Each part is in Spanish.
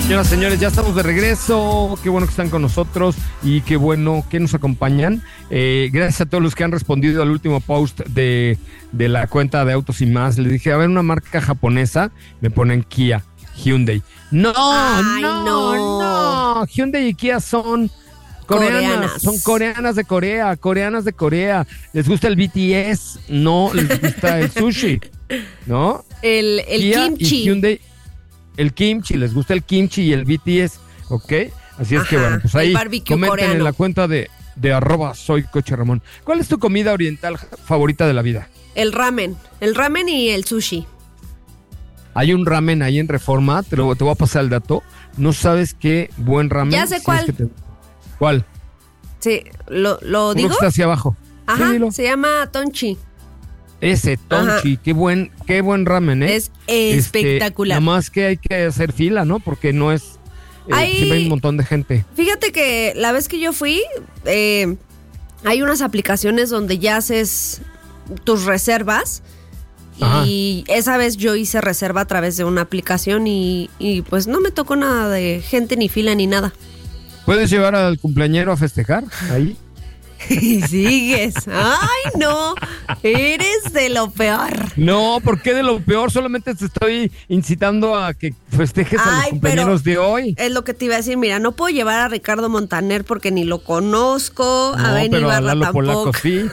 Señoras, señores, ya estamos de regreso. Qué bueno que están con nosotros y qué bueno que nos acompañan. Gracias a todos los que han respondido al último post de la cuenta de Autos y Más. Les dije, a ver, una marca japonesa. Me ponen Kia, Hyundai. No. Hyundai y Kia son coreanas. Son coreanas de Corea. Les gusta el BTS, no les gusta el sushi, ¿no? El Kia kimchi. Y Hyundai, el kimchi, les gusta el kimchi y el BTS, ¿ok? Así es que bueno, pues ahí comenten coreano. En la cuenta de @soycocheramón. ¿Cuál es tu comida oriental favorita de la vida? El ramen y el sushi. Hay un ramen ahí en Reforma, te voy a pasar el dato. No sabes qué buen ramen. Ya sé cuál. ¿Cuál? Sí, ¿lo Uno digo? que está hacia abajo. Ajá, sí, se llama Tonchi. Ese Tonchi, qué buen ramen, ¿eh? Es espectacular. Nada más que hay que hacer fila, ¿no? Porque no es... siempre hay un montón de gente. Fíjate que la vez que yo fui, hay unas aplicaciones donde ya haces tus reservas. Ajá. Y esa vez yo hice reserva a través de una aplicación y pues no me tocó nada de gente, ni fila, ni nada. ¿Puedes llevar al cumpleañero a festejar ahí? Y sigues. Ay, no. Eres de lo peor. No, ¿por qué de lo peor? Solamente te estoy incitando a que festejes a los cumpleaños de hoy. Es lo que te iba a decir. Mira, no puedo llevar a Ricardo Montaner porque ni lo conozco. No, a Benny Barra tampoco. Polaco, sí.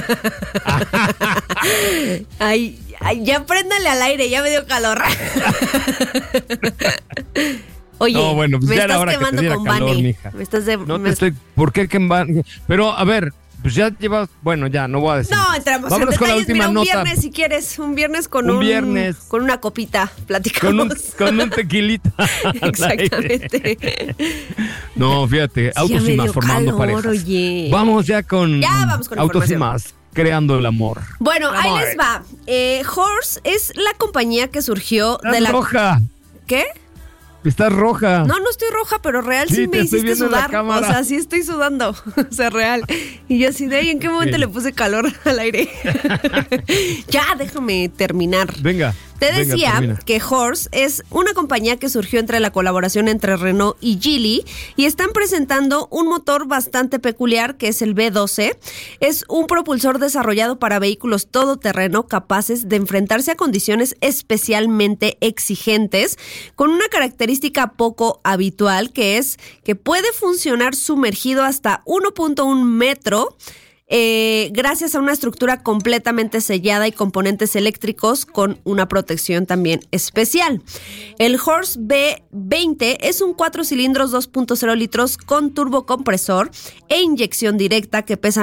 Ay, ya préndale al aire, ya me dio calor. Oye, no, bueno, pues me ya estás era hora quemando que te con calor, Vane. mija. ¿Por qué quemando? Pero, a ver, pues ya llevas... Bueno, ya, no voy a decir. No, entramos Vámonos en con la detalles. última Mira, un nota. viernes, si quieres. Un viernes con una copita. Platicamos. Con un tequilita. Exactamente. No, fíjate, Autos y Más, formando parejas. Oye. Vamos con Autos y Más, creando el amor. Bueno, ahí les va. Horse es la compañía que surgió de la... roja. ¿Qué? Estás roja. No estoy roja, pero real sí me hiciste sudar. O sea, sí estoy sudando. O sea, real. Y yo así de ahí, ¿en qué momento le puse calor al aire? Ya, déjame terminar. Venga. Te decía que Horse es una compañía que surgió entre la colaboración entre Renault y Geely y están presentando un motor bastante peculiar que es el V12. Es un propulsor desarrollado para vehículos todoterreno capaces de enfrentarse a condiciones especialmente exigentes, con una característica poco habitual que es que puede funcionar sumergido hasta 1.1 metro. Gracias a una estructura completamente sellada y componentes eléctricos con una protección también especial. El Horse V20 es un 4 cilindros 2.0 litros con turbocompresor e inyección directa que pesa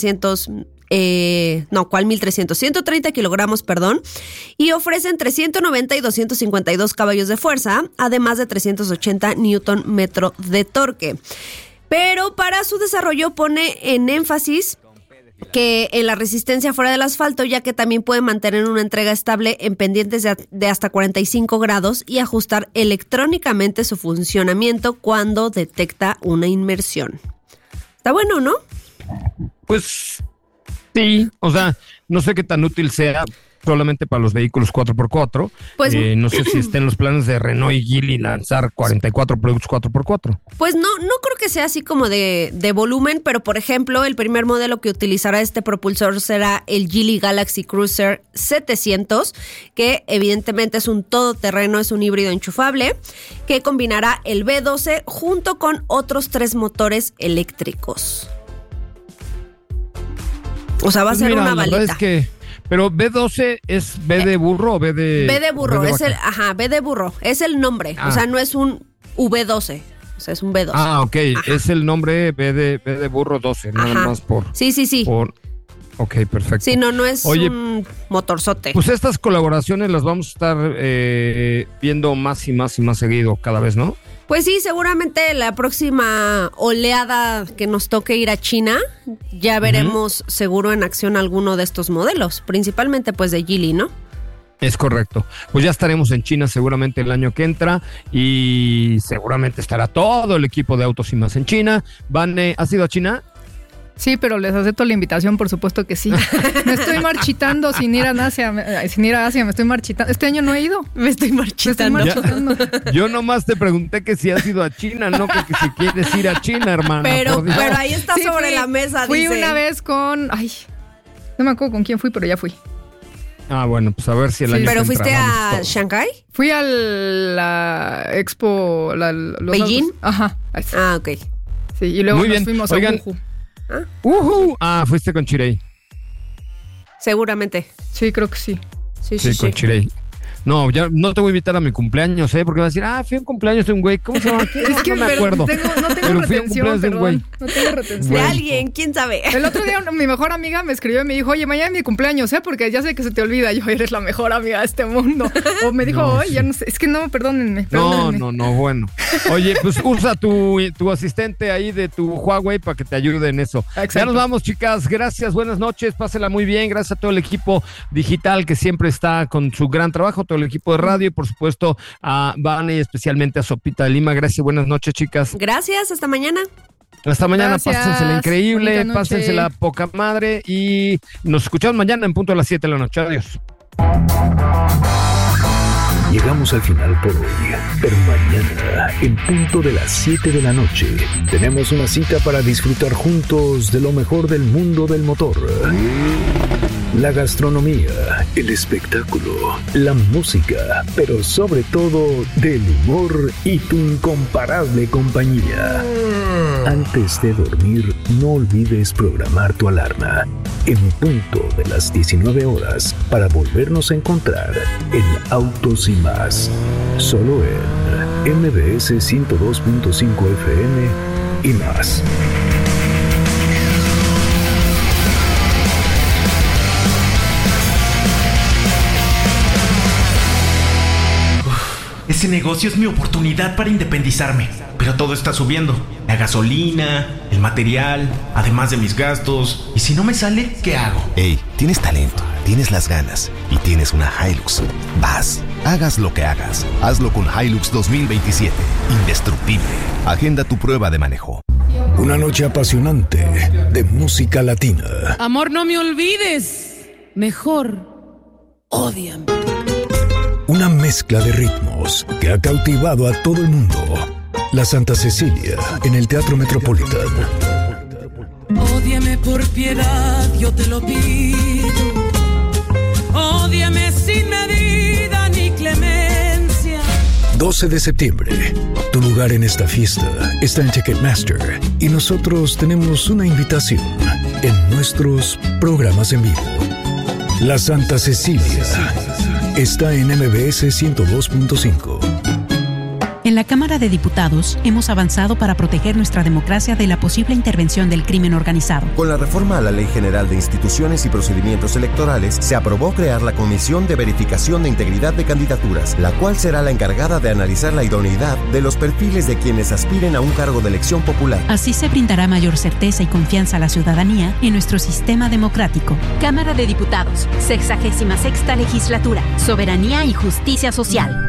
130 kilogramos, y ofrece entre 190 y 252 caballos de fuerza, además de 380 Newton metro de torque. Pero para su desarrollo pone en énfasis que en la resistencia fuera del asfalto, ya que también puede mantener una entrega estable en pendientes de hasta 45 grados y ajustar electrónicamente su funcionamiento cuando detecta una inmersión. Está bueno, ¿no? Pues sí, o sea, no sé qué tan útil sea solamente para los vehículos 4x4. Pues, no sé si estén los planes de Renault y Geely lanzar 44 productos 4x4. Pues no creo que sea así como de volumen, pero por ejemplo, el primer modelo que utilizará este propulsor será el Geely Galaxy Cruiser 700, que evidentemente es un todoterreno, es un híbrido enchufable, que combinará el V12 junto con otros 3 motores eléctricos. O sea, va a ser una balita. La verdad es que... Pero B12 es B de burro o B de... B de burro, B de burro, es el nombre, o sea, no es un V12, o sea, es un B12. Ah, ok, es el nombre B de burro 12, nada más por... Sí. Ok, perfecto. Sí, no es un motorzote. Pues estas colaboraciones las vamos a estar viendo más y más seguido cada vez, ¿no? Pues sí, seguramente la próxima oleada que nos toque ir a China, ya veremos seguro en acción alguno de estos modelos, principalmente pues de Geely, ¿no? Es correcto. Pues ya estaremos en China seguramente el año que entra y seguramente estará todo el equipo de Autos y Más en China. ¿Has ido a China? Sí, pero les acepto la invitación, por supuesto que sí. Me estoy marchitando sin ir a Asia, me estoy marchitando. Este año no he ido. Me estoy marchitando. Yo nomás te pregunté que si has ido a China, no que si quieres ir a China, hermana. Pero ahí está sobre la mesa, fui dice. Una vez con... Ay, no me acuerdo con quién fui, pero ya fui. Ah, bueno, pues a ver si el año ¿Pero que fuiste entra, a Shanghái? Fui a la Expo... ¿Beijing? Ajá. Ah, ok. Sí, y luego Muy nos bien. fuimos Oigan, a Wuhu. Fuiste con Chirey. Seguramente. Sí, creo que sí. Sí. Con Chirey. No, ya no te voy a invitar a mi cumpleaños, porque vas a decir, fui a un cumpleaños de un güey. ¿Cómo se llama? Es que no me acuerdo. No tengo retención, perdón. No tengo retención. De alguien, quién sabe. El otro día mi mejor amiga me escribió y me dijo, oye, mañana es mi cumpleaños, porque ya sé que se te olvida. Yo, eres la mejor amiga de este mundo. O me dijo, oye, ya no sé. Es que no, perdónenme. No, bueno. Oye, pues usa tu asistente ahí de tu Huawei para que te ayude en eso. Exacto. Ya nos vamos, chicas. Gracias, buenas noches. Pásela muy bien. Gracias a todo el equipo digital que siempre está con su gran trabajo, todo el equipo de radio y por supuesto a Vane y especialmente a Sopita de Lima. Gracias, buenas noches, chicas. Gracias, hasta mañana. Hasta mañana, Gracias. Pásensela increíble, Bonita noche. pásensela poca madre y nos escuchamos mañana en punto a las 7 de la noche. Adiós. Llegamos al final por hoy, pero mañana, en punto de las 7 de la noche, tenemos una cita para disfrutar juntos de lo mejor del mundo del motor. La gastronomía, el espectáculo, la música, pero sobre todo del humor y tu incomparable compañía. Antes de dormir, no olvides programar tu alarma en punto de las 19 horas para volvernos a encontrar en Autos y Más, solo en MBS 102.5 FM y más. Ese negocio es mi oportunidad para independizarme, pero todo está subiendo. La gasolina, el material, además de mis gastos. ¿Y si no me sale, qué hago? Ey, tienes talento, tienes las ganas y tienes una Hilux. Vas, hagas lo que hagas, hazlo con Hilux 2027. Indestructible. Agenda tu prueba de manejo. Una noche apasionante de música latina. Amor, no me olvides. Mejor, ódiame. Una mezcla de ritmos que ha cautivado a todo el mundo. La Santa Cecilia en el Teatro Metropolitan. Ódiame por piedad, yo te lo pido. Ódiame sin medida ni clemencia. 12 de septiembre. Tu lugar en esta fiesta está en Ticketmaster y nosotros tenemos una invitación en nuestros programas en vivo. La Santa Cecilia está en MBS 102.5. En la Cámara de Diputados hemos avanzado para proteger nuestra democracia de la posible intervención del crimen organizado. Con la reforma a la Ley General de Instituciones y Procedimientos Electorales, se aprobó crear la Comisión de Verificación de Integridad de Candidaturas, la cual será la encargada de analizar la idoneidad de los perfiles de quienes aspiren a un cargo de elección popular. Así se brindará mayor certeza y confianza a la ciudadanía en nuestro sistema democrático. Cámara de Diputados, 66ª Legislatura, Soberanía y Justicia Social.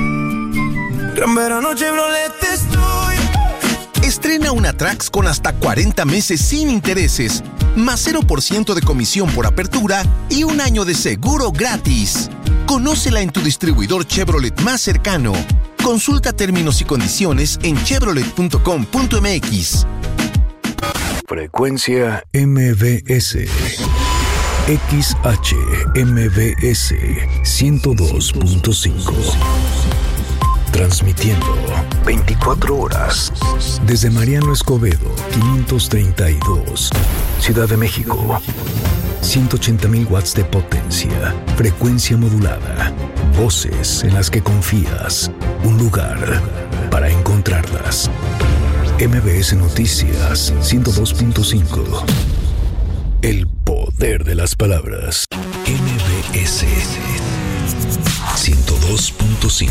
Gran verano Chevrolet estoy. Estrena una Trax con hasta 40 meses sin intereses, más 0% de comisión por apertura y un año de seguro gratis. Conócela en tu distribuidor Chevrolet más cercano. Consulta términos y condiciones en chevrolet.com.mx. Frecuencia MBS. XHMBS 102.5. Transmitiendo 24 horas desde Mariano Escobedo, 532, Ciudad de México. 180,000 watts de potencia, frecuencia modulada, voces en las que confías, un lugar para encontrarlas. MBS Noticias 102.5. El poder de las palabras. MBS 102.5.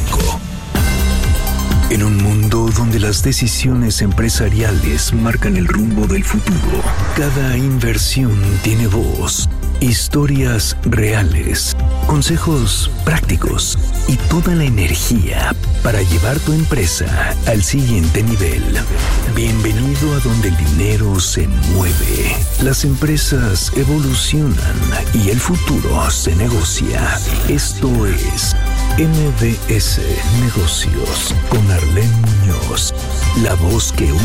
En un mundo donde las decisiones empresariales marcan el rumbo del futuro, cada inversión tiene voz, Historias reales, consejos prácticos y toda la energía para llevar tu empresa al siguiente nivel. Bienvenido a donde el dinero se mueve, las empresas evolucionan y el futuro se negocia. Esto es MBS Negocios con Arlene Muñoz, la voz que